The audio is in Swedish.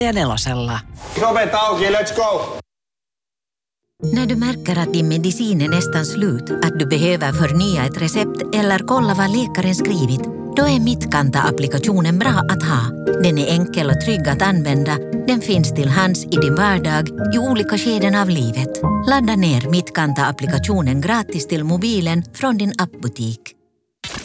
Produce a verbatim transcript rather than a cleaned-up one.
ja nelosella. Ovet auki, let's go! När du märker att din medicin är nästan slut, att du behöver förnya ett recept eller kolla vad läkaren skrivit, då är Mitkanta-applikationen bra att ha. Den är enkel och trygg att använda. Den finns till hands i din vardag i olika skeden av livet. Ladda ner Mitkanta-applikationen gratis till mobilen från din appbutik.